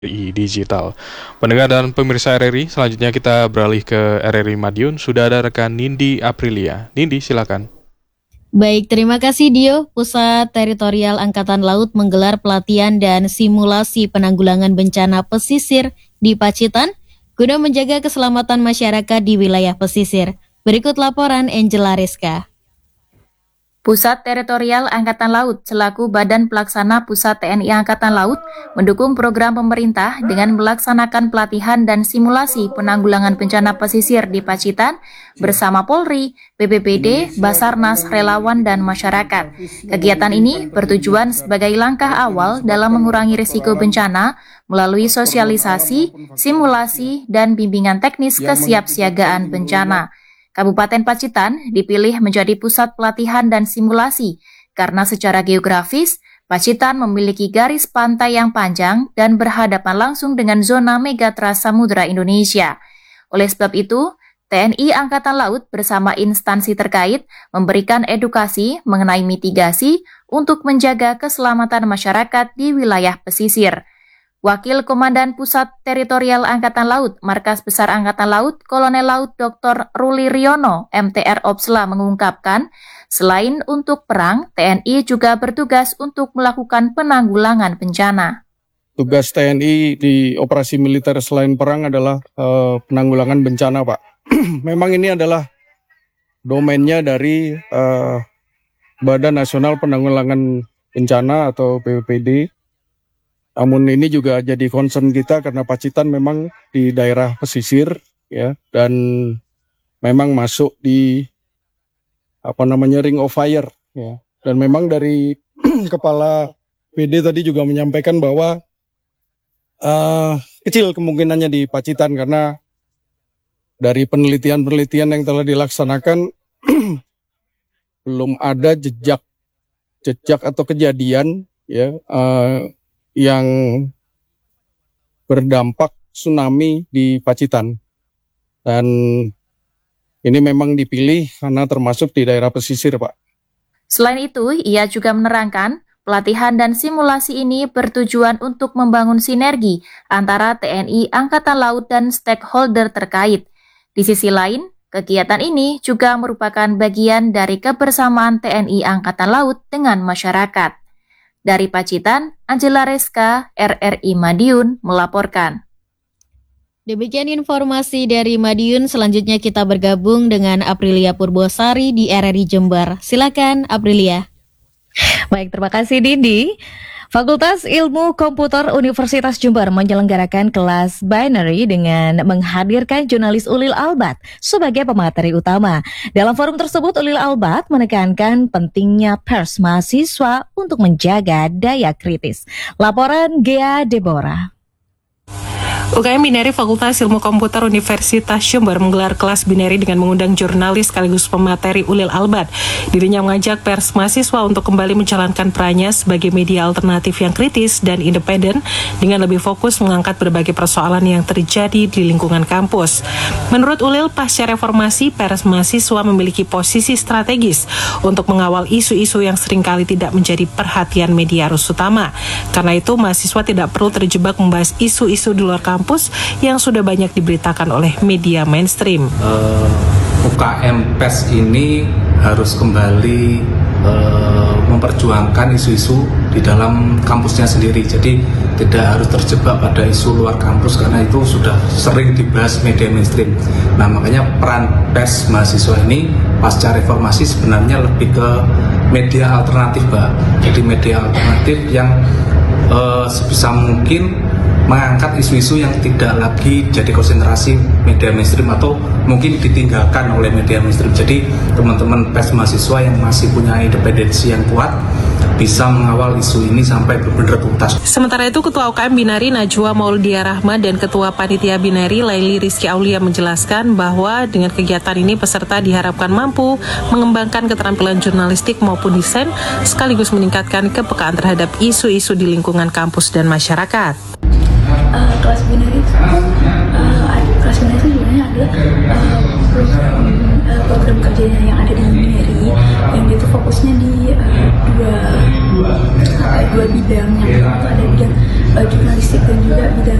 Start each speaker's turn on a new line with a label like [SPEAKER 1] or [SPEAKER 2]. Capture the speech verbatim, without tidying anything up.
[SPEAKER 1] R R I Digital. Pendengar dan pemirsa R R I, selanjutnya kita beralih ke R R I Madiun. Sudah ada rekan Nindi Aprilia. Nindi, silakan.
[SPEAKER 2] Baik, terima kasih Dio. Pusat Teritorial Angkatan Laut menggelar pelatihan dan simulasi penanggulangan bencana pesisir di Pacitan guna menjaga keselamatan masyarakat di wilayah pesisir. Berikut laporan Angela Rizka.
[SPEAKER 3] Pusat Teritorial Angkatan Laut selaku Badan Pelaksana Pusat T N I Angkatan Laut mendukung program pemerintah dengan melaksanakan pelatihan dan simulasi penanggulangan bencana pesisir di Pacitan bersama Polri, B P B D, Basarnas, relawan, dan masyarakat. Kegiatan ini bertujuan sebagai langkah awal dalam mengurangi risiko bencana melalui sosialisasi, simulasi, dan bimbingan teknis kesiapsiagaan bencana. Kabupaten Pacitan dipilih menjadi pusat pelatihan dan simulasi karena secara geografis, Pacitan memiliki garis pantai yang panjang dan berhadapan langsung dengan zona megatrust Samudra Indonesia. Oleh sebab itu, T N I Angkatan Laut bersama instansi terkait memberikan edukasi mengenai mitigasi untuk menjaga keselamatan masyarakat di wilayah pesisir. Wakil Komandan Pusat Teritorial Angkatan Laut, Markas Besar Angkatan Laut, Kolonel Laut Doktor Ruli Riono, M T R Opsla mengungkapkan, selain untuk perang, T N I juga bertugas untuk melakukan penanggulangan bencana.
[SPEAKER 4] Tugas T N I di operasi militer selain perang adalah uh, penanggulangan bencana, Pak. Memang ini adalah domainnya dari uh, Badan Nasional Penanggulangan Bencana atau B P B D. Namun ini juga jadi concern kita karena Pacitan memang di daerah pesisir ya, dan memang masuk di apa namanya ring of fire ya. Dan memang dari kepala B D tadi juga menyampaikan bahwa uh, kecil kemungkinannya di Pacitan karena dari penelitian-penelitian yang telah dilaksanakan belum ada jejak jejak atau kejadian ya uh, yang berdampak tsunami di Pacitan. Dan ini memang dipilih karena termasuk di daerah pesisir, Pak.
[SPEAKER 3] Selain itu, ia juga menerangkan pelatihan dan simulasi ini bertujuan untuk membangun sinergi antara T N I Angkatan Laut dan stakeholder terkait. Di sisi lain, kegiatan ini juga merupakan bagian dari kebersamaan T N I Angkatan Laut dengan masyarakat. Dari Pacitan, Angela Rizka, R R I Madiun melaporkan.
[SPEAKER 2] Demikian informasi dari Madiun. Selanjutnya kita bergabung dengan Aprilia Purbosari di R R I Jember. Silakan Aprilia.
[SPEAKER 5] Baik, terima kasih Dindi. Fakultas Ilmu Komputer Universitas Jember menyelenggarakan kelas binary dengan menghadirkan jurnalis Ulil Albad sebagai pemateri utama. Dalam forum tersebut, Ulil Albad menekankan pentingnya pers mahasiswa untuk menjaga daya kritis. Laporan Gea Deborah.
[SPEAKER 6] U K M Binary Fakultas Ilmu Komputer Universitas Jember menggelar kelas binary dengan mengundang jurnalis sekaligus pemateri Ulil Albad. Dirinya mengajak pers mahasiswa untuk kembali menjalankan perannya sebagai media alternatif yang kritis dan independen dengan lebih fokus mengangkat berbagai persoalan yang terjadi di lingkungan kampus. Menurut Ulil, pasca reformasi, pers mahasiswa memiliki posisi strategis untuk mengawal isu-isu yang seringkali tidak menjadi perhatian media arus utama. Karena itu, mahasiswa tidak perlu terjebak membahas isu-isu di luar kampus yang sudah banyak diberitakan oleh media mainstream.
[SPEAKER 7] Uh, U K M Pers ini harus kembali uh, memperjuangkan isu-isu di dalam kampusnya sendiri. Jadi tidak harus terjebak pada isu luar kampus karena itu sudah sering dibahas media mainstream. Nah, makanya peran pers mahasiswa ini pasca reformasi sebenarnya lebih ke media alternatif, Mbak. Jadi media alternatif yang uh, sebisa mungkin mengangkat isu-isu yang tidak lagi jadi konsentrasi media mainstream atau mungkin ditinggalkan oleh media mainstream. Jadi teman-teman pers mahasiswa yang masih punya independensi yang kuat bisa mengawal isu ini sampai benar-benar tuntas.
[SPEAKER 6] Sementara itu, Ketua U K M Binary Najwa Maulidia Rahma dan Ketua Panitia Binary Laili Rizky Aulia menjelaskan bahwa dengan kegiatan ini peserta diharapkan mampu mengembangkan keterampilan jurnalistik maupun desain sekaligus meningkatkan kepekaan terhadap isu-isu di lingkungan kampus dan masyarakat.
[SPEAKER 8] Uh, kelas binary itu uh, kelas binary itu sebenarnya adalah uh, program, uh, program kerja yang ada di binary yang itu fokusnya di uh, dua uh, dua bidang. Yang pertama ada bidang uh, jurnalistik dan juga bidang